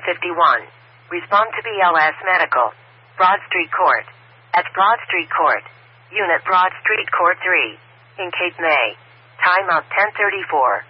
51. Respond to BLS Medical. Broad Street Court. At Broad Street Court. Unit Broad Street Court 3. In Cape May. Time of 10:34.